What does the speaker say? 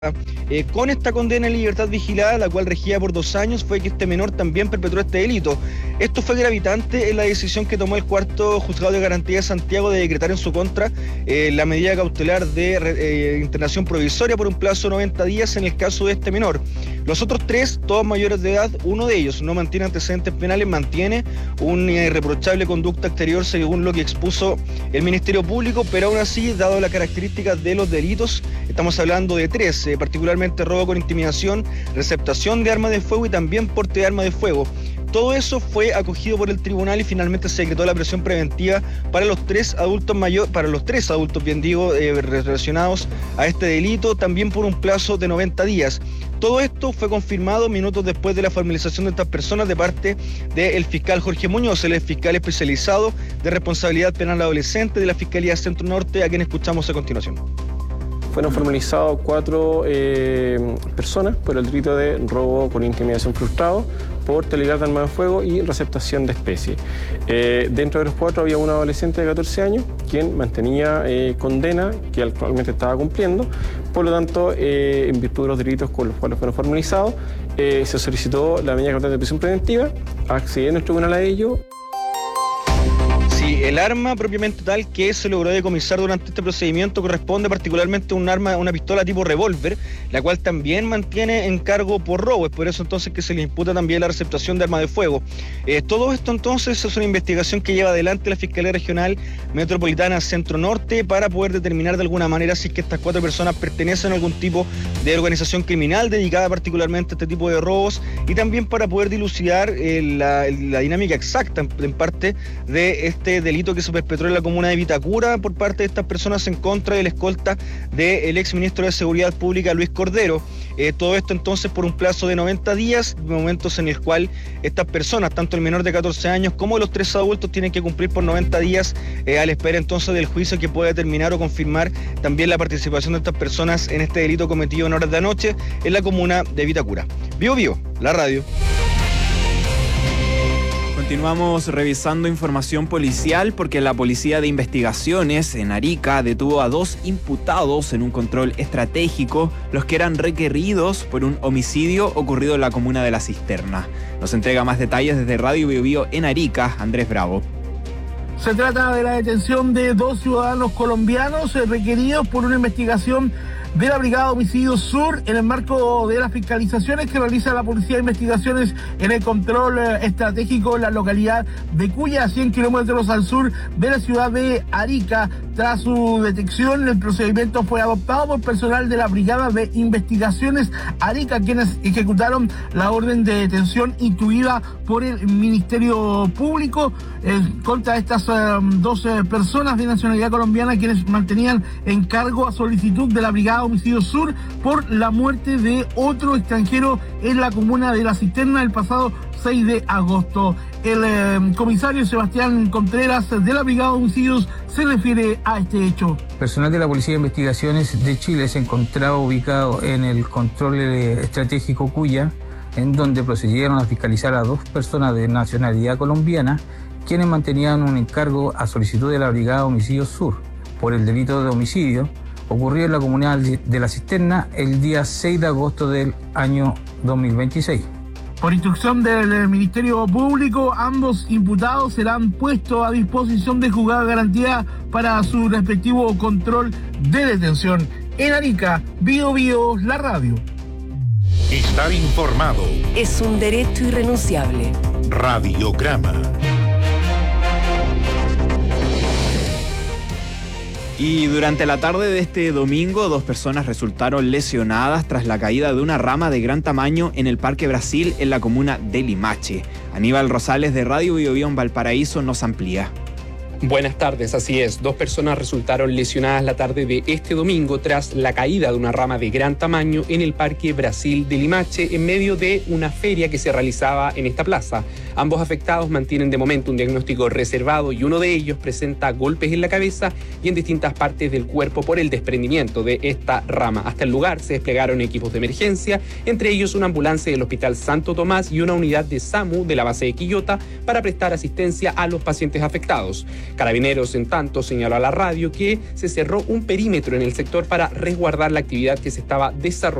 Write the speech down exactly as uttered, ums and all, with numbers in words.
Eh, con esta condena en libertad vigilada, la cual regía por dos años, fue que este menor también perpetró este delito. Esto fue gravitante en la decisión que tomó el cuarto Juzgado de Garantía de Santiago de decretar en su contra eh, la medida cautelar de eh, internación provisoria por un plazo de noventa días en el caso de este menor. Los otros tres, todos mayores de edad, uno de ellos no mantiene antecedentes penales, mantiene una irreprochable conducta exterior según lo que expuso el Ministerio Público, pero aún así, dado las características de los delitos, estamos hablando de tres, eh, particularmente robo con intimidación, receptación de arma de fuego y también porte de arma de fuego. Todo eso fue acogido por el tribunal y finalmente se decretó la prisión preventiva para los tres adultos mayores, para los tres adultos, bien digo, eh, relacionados a este delito, también por un plazo de noventa días. Todo esto fue confirmado minutos después de la formalización de estas personas de parte del fiscal Jorge Muñoz, el fiscal especializado de responsabilidad penal adolescente de la Fiscalía Centro Norte, a quien escuchamos a continuación. Fueron formalizados cuatro eh, personas por el delito de robo con intimidación frustrado, porte ilegal de arma de fuego y receptación de especie. Eh, dentro de los cuatro había un adolescente de catorce años, quien mantenía eh, condena que actualmente estaba cumpliendo. Por lo tanto, eh, en virtud de los delitos con los cuales fueron formalizados, eh, se solicitó la medida cautelar de prisión preventiva, accediendo el tribunal a ello. Sí, el arma propiamente tal que se logró decomisar durante este procedimiento corresponde particularmente a un arma, una pistola tipo revólver, la cual también mantiene en cargo por robo. Es por eso entonces que se le imputa también la receptación de arma de fuego. Eh, todo esto entonces es una investigación que lleva adelante la Fiscalía Regional Metropolitana Centro Norte para poder determinar de alguna manera si es que estas cuatro personas pertenecen a algún tipo de organización criminal dedicada particularmente a este tipo de robos y también para poder dilucidar eh, la, la dinámica exacta en, en parte de este delito que se perpetró en la comuna de Vitacura por parte de estas personas en contra del escolta del exministro de Seguridad Pública, Luis Cordero. Eh, todo esto entonces por un plazo de noventa días, momentos en el cual estas personas, tanto el menor de catorce años como los tres adultos, tienen que cumplir por noventa días eh, a la espera entonces del juicio que puede determinar o confirmar también la participación de estas personas en este delito cometido en horas de anoche en la comuna de Vitacura. Bio Bio, la radio. Continuamos revisando información policial porque la Policía de Investigaciones en Arica detuvo a dos imputados en un control estratégico, los que eran requeridos por un homicidio ocurrido en la comuna de La Cisterna. Nos entrega más detalles desde Radio Bio Bio en Arica, Andrés Bravo. Se trata de la detención de dos ciudadanos colombianos requeridos por una investigación de la Brigada Homicidios Sur en el marco de las fiscalizaciones que realiza la Policía de Investigaciones en el control estratégico en la localidad de Cuya, a cien kilómetros al sur de la ciudad de Arica. Tras su detección, el procedimiento fue adoptado por personal de la Brigada de Investigaciones Arica, quienes ejecutaron la orden de detención instruida por el Ministerio Público eh, contra estas eh, dos eh, personas de nacionalidad colombiana, quienes mantenían en cargo a solicitud de la Brigada Homicidio Sur por la muerte de otro extranjero en la comuna de La Cisterna el pasado seis de agosto. El eh, comisario Sebastián Contreras de la Brigada Homicidios se refiere a este hecho. Personal de la Policía de Investigaciones de Chile se encontraba ubicado en el control estratégico Cuya, en donde procedieron a fiscalizar a dos personas de nacionalidad colombiana, quienes mantenían un encargo a solicitud de la Brigada Homicidios Sur por el delito de homicidio ocurrió en la comunidad de La Cisterna el día seis de agosto del año dos mil veintiséis. Por instrucción del Ministerio Público, ambos imputados serán puestos a disposición del Juzgado de Garantía para su respectivo control de detención. En Arica, Bio Bio, la radio. Estar informado es un derecho irrenunciable. Radiograma. Y durante la tarde de este domingo, dos personas resultaron lesionadas tras la caída de una rama de gran tamaño en el Parque Brasil, en la comuna de Limache. Aníbal Rosales de Radio Bio Bio en Valparaíso nos amplía. Buenas tardes, así es. Dos personas resultaron lesionadas la tarde de este domingo tras la caída de una rama de gran tamaño en el Parque Brasil de Limache en medio de una feria que se realizaba en esta plaza. Ambos afectados mantienen de momento un diagnóstico reservado y uno de ellos presenta golpes en la cabeza y en distintas partes del cuerpo por el desprendimiento de esta rama. Hasta el lugar se desplegaron equipos de emergencia, entre ellos una ambulancia del Hospital Santo Tomás y una unidad de SAMU de la base de Quillota para prestar asistencia a los pacientes afectados. Carabineros, en tanto, señaló a la radio que se cerró un perímetro en el sector para resguardar la actividad que se estaba desarrollando